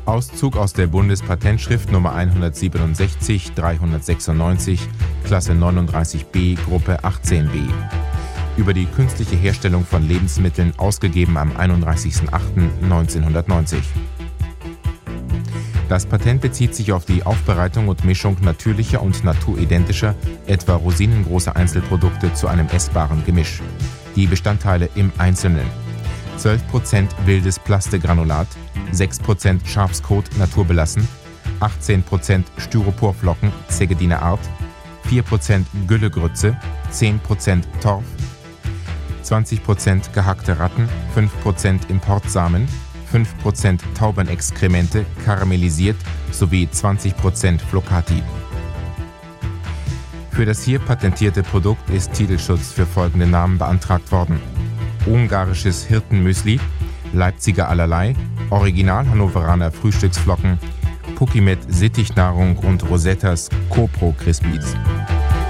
Auszug aus der Bundespatentschrift Nummer 167-396, Klasse 39b, Gruppe 18b. Über die künstliche Herstellung von Lebensmitteln, ausgegeben am 31.08.1990. Das Patent bezieht sich auf die Aufbereitung und Mischung natürlicher und naturidentischer, etwa rosinengroßer Einzelprodukte zu einem essbaren Gemisch. Die Bestandteile im Einzelnen: 12% wildes Plastegranulat, 6% Schafskot naturbelassen, 18% Styroporflocken Zeggediner Art, 4% Güllegrütze, 10% Torf, 20% gehackte Ratten, 5% Importsamen, 5% Taubenexkremente karamellisiert sowie 20% Flocati. Für das hier patentierte Produkt ist Titelschutz für folgende Namen beantragt worden: Ungarisches Hirtenmüsli, Leipziger Allerlei, Original Hannoveraner Frühstücksflocken, Pukimet Sittichnahrung und Rosettas Copro Crispies.